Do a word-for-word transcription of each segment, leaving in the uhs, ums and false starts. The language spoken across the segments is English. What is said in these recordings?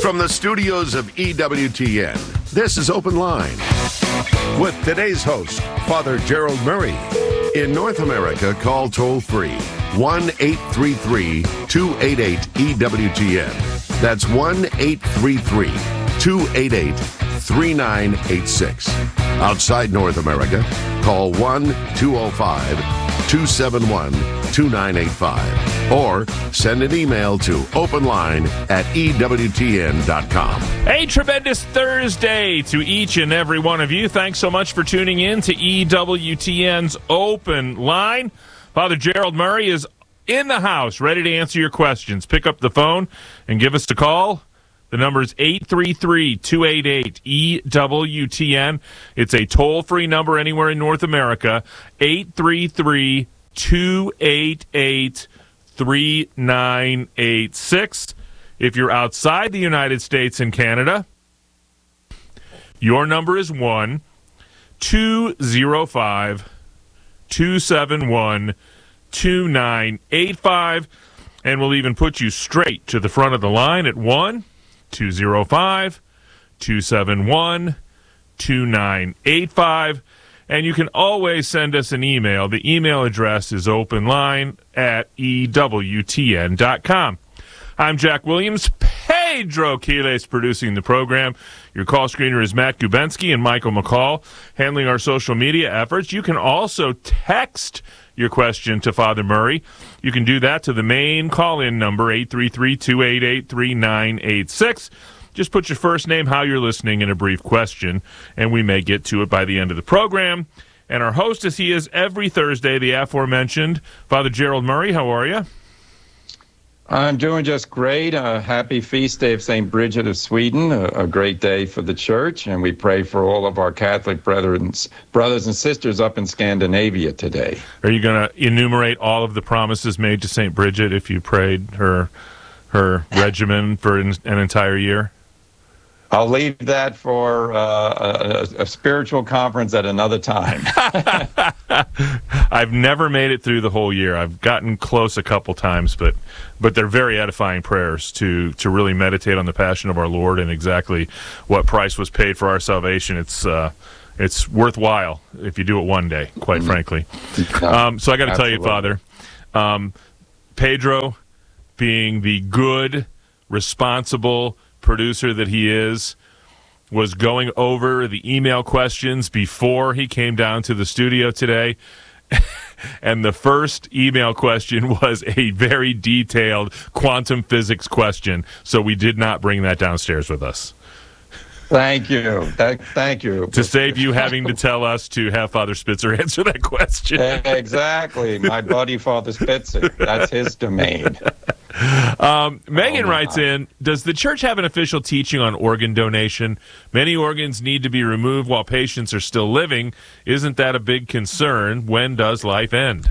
From the studios of E W T N, this is Open Line with today's host, Father Gerald Murray. In North America, call toll-free one eight three three, two eight eight, E W T N. That's one eight three three, two eight eight, three nine eight six. Outside North America, call one two oh five, two seven one, two nine eight five or send an email to openline at E W T N dot com. A tremendous Thursday to each and every one of you. Thanks so much for tuning in to E W T N's Open Line. Father Gerald Murray is in the house, ready to answer your questions. Pick up the phone and give us a call. The number is eight three three, two eight eight, E W T N. It's a toll-free number anywhere in North America, eight three three, two eight eight, three nine eight six. If you're outside the United States and Canada, your number is one two oh five, two seven one, two nine eight five, and we'll even put you straight to the front of the line at one two oh five, two seven one, two nine eight five. And you can always send us an email. The email address is openline at E W T N dot com. I'm Jack Williams. Pedro Quiles producing the program. Your call screener is Matt Gubensky and Michael McCall handling our social media efforts. You can also text your question to Father Murray. You can do that to the main call-in number, eight three three, two eight eight, three nine eight six. Just put your first name, how you're listening, and a brief question, and we may get to it by the end of the program. And our host, as he is every Thursday, the aforementioned Father Gerald Murray. How are you? I'm doing just great. A happy feast day of Saint Bridget of Sweden, a, a great day for the church, and we pray for all of our Catholic brethren, brothers and sisters up in Scandinavia today. Are you going to enumerate all of the promises made to Saint Bridget if you prayed her her regimen for an, an entire year? I'll leave that for uh, a, a spiritual conference at another time. I've never made it through the whole year. I've gotten close a couple times, but but they're very edifying prayers to to really meditate on the passion of our Lord and exactly what price was paid for our salvation. It's uh, it's worthwhile if you do it one day, quite mm-hmm. frankly. Um, so I got to tell you, Father, um, Pedro, being the good, responsible producer that he is, was going over the email questions before he came down to the studio today. And the first email question was a very detailed quantum physics question, so we did not bring that downstairs with us. Thank you. Th- thank you. To save you having to tell us to have Father Spitzer answer that question. Exactly. My buddy, Father Spitzer. That's his domain. Um, Megan oh writes in, does the church have an official teaching on organ donation? Many organs need to be removed while patients are still living. Isn't that a big concern? When does life end?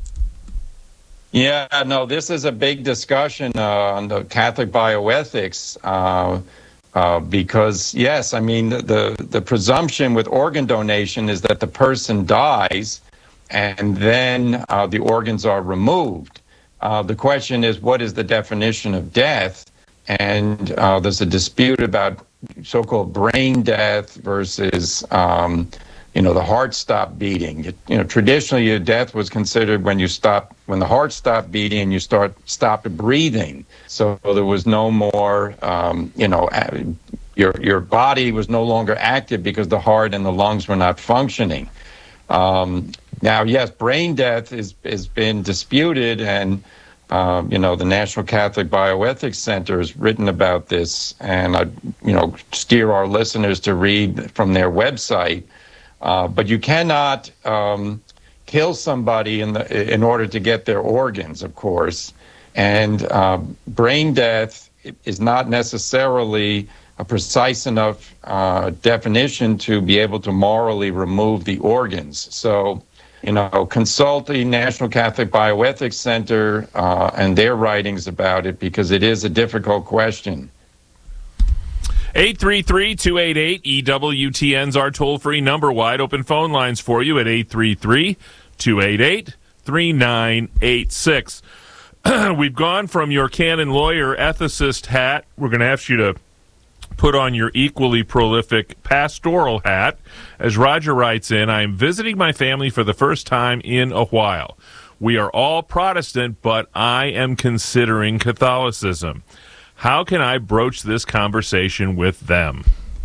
Yeah, no, this is a big discussion uh, on the Catholic bioethics uh, uh, because, yes, I mean, the, the presumption with organ donation is that the person dies and then uh, the organs are removed. Uh, the question is, what is the definition of death? And uh, there's a dispute about so-called brain death versus, um, you know, the heart stopped beating. You, you know, traditionally, your death was considered when you stop, when the heart stopped beating and you start stopped breathing. So there was no more, um, you know, your your body was no longer active because the heart and the lungs were not functioning. Um, Now, yes, brain death is has been disputed, and um, you know the National Catholic Bioethics Center has written about this, and I, you know, steer our listeners to read from their website. Uh, but you cannot um, kill somebody in the in order to get their organs, of course, and uh, brain death is not necessarily a precise enough uh, definition to be able to morally remove the organs. So, you know, consult the National Catholic Bioethics Center uh, and their writings about it, because it is a difficult question. eight three three, two eight eight, E W T N's our toll-free number. Wide open phone lines for you at eight three three, two eight eight, three nine eight six. We've gone from your canon lawyer ethicist hat. We're going to ask you to put on your equally prolific pastoral hat. As Roger writes in, I am visiting my family for the first time in a while. We are all Protestant, but I am considering Catholicism. How can I broach this conversation with them?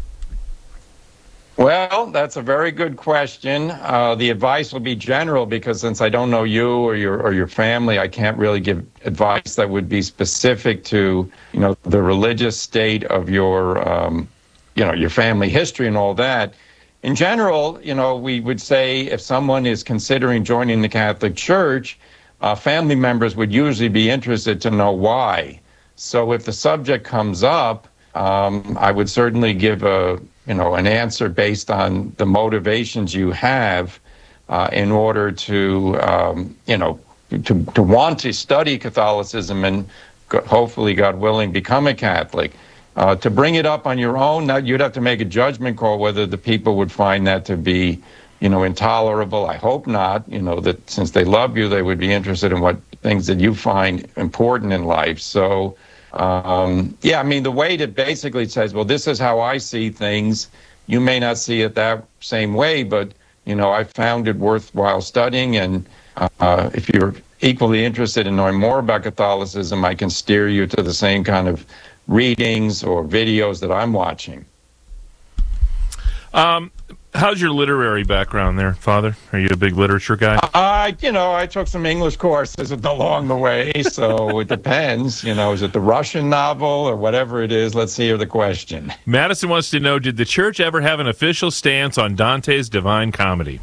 Well, that's a very good question. Uh, the advice will be general because since I don't know you or your or your family, I can't really give advice that would be specific to, you know, the religious state of your, um, you know, your family history and all that. In general, you know, we would say if someone is considering joining the Catholic Church, uh, family members would usually be interested to know why. So if the subject comes up, um, I would certainly give a you know, an answer based on the motivations you have uh, in order to, um, you know, to, to want to study Catholicism and hopefully, God willing, become a Catholic. Uh, to bring it up on your own, now you'd have to make a judgment call whether the people would find that to be, you know, intolerable. I hope not, you know, that since they love you, they would be interested in what things that you find important in life. So, Um, yeah, I mean, the way that basically says, well, this is how I see things. You may not see it that same way, but, you know, I found it worthwhile studying. And uh, if you're equally interested in knowing more about Catholicism, I can steer you to the same kind of readings or videos that I'm watching. Um, how's your literary background there, Father? Are you a big literature guy? I, you know, I took some English courses along the way, so it depends. You know, is it the Russian novel or whatever it is? Let's hear the question. Madison wants to know, did the church ever have an official stance on Dante's Divine Comedy?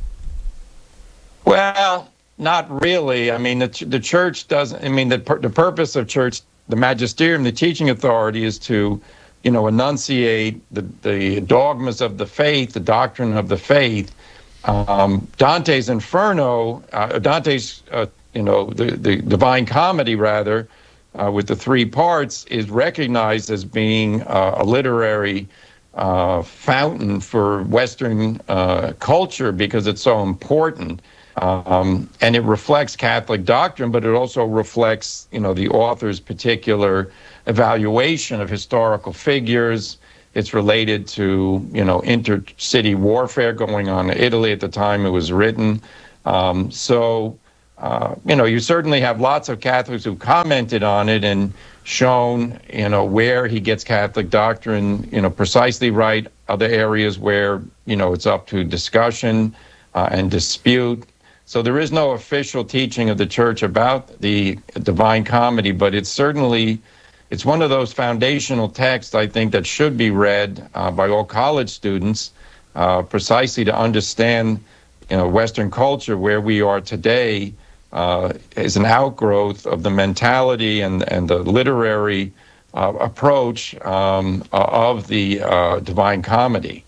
Well, not really. I mean, the, the church doesn't, I mean, the, the purpose of church, the magisterium, the teaching authority is to, you know, enunciate the, the dogmas of the faith, the doctrine of the faith. Um, Dante's Inferno, uh, Dante's, uh, you know, the, the Divine Comedy, rather, uh, with the three parts, is recognized as being uh, a literary uh, fountain for Western uh, culture because it's so important. Um, and it reflects Catholic doctrine, but it also reflects, you know, the author's particular evaluation of historical figures. It's related to, you know, intercity warfare going on in Italy at the time it was written. Um, so, uh, you know, you certainly have lots of Catholics who commented on it and shown, you know, where he gets Catholic doctrine, you know, precisely right. Other areas where, you know, it's up to discussion uh, and dispute. So there is no official teaching of the church about the Divine Comedy, but it's certainly, it's one of those foundational texts, I think, that should be read uh, by all college students uh, precisely to understand, you know, Western culture, where we are today, uh, is an outgrowth of the mentality and, and the literary uh, approach um, of the uh, Divine Comedy.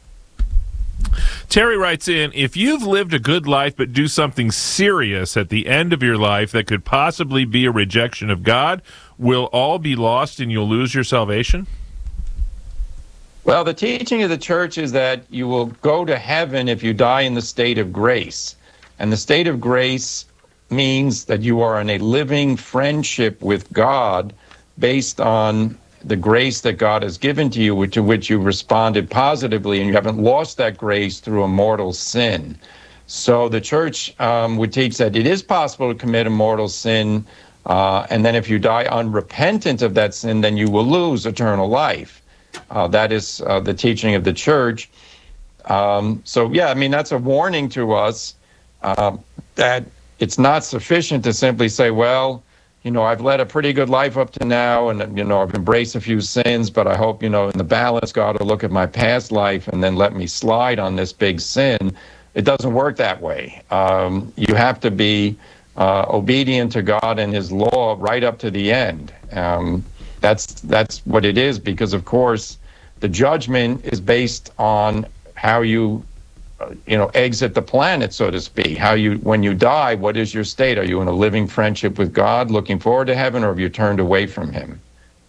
Terry writes in, if you've lived a good life but do something serious at the end of your life that could possibly be a rejection of God, will all be lost and you'll lose your salvation? Well, the teaching of the church is that you will go to heaven if you die in the state of grace. And the state of grace means that you are in a living friendship with God based on the grace that God has given to you, to which you responded positively, and you haven't lost that grace through a mortal sin. So the church um, would teach that it is possible to commit a mortal sin, uh, and then if you die unrepentant of that sin, then you will lose eternal life. Uh, that is uh, the teaching of the church. Um, so, yeah, I mean, that's a warning to us uh, that it's not sufficient to simply say, well, you know, I've led a pretty good life up to now, and, you know, I've embraced a few sins, but I hope, you know, in the balance, God will look at my past life and then let me slide on this big sin. It doesn't work that way. Um, you have to be uh, obedient to God and his law right up to the end. Um, that's, that's what it is, because, of course, the judgment is based on how you Uh, you know, exit the planet, so to speak. How you, when you die, what is your state? Are you in a living friendship with God, looking forward to heaven, or have you turned away from him?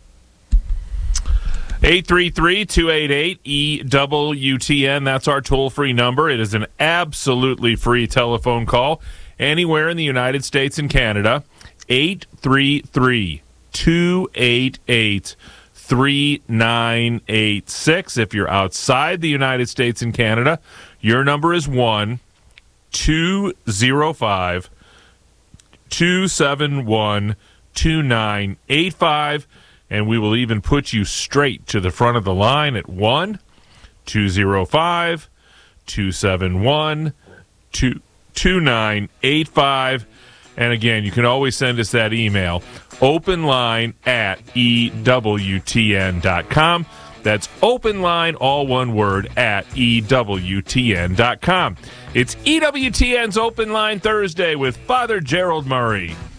eight three three, two eight eight, E W T N. That's our toll-free number. It is an absolutely free telephone call anywhere in the United States and Canada. eight three three, two eight eight, three nine eight six. If you're outside the United States and Canada, your number is one two zero five two seven one two nine eight five, and we will even put you straight to the front of the line at one two zero five two seven one two nine eight five. And again, you can always send us that email, openline at E W T N dot com. That's openline, all one word, at E W T N dot com. It's E W T N's Open Line Thursday with Father Gerald Murray.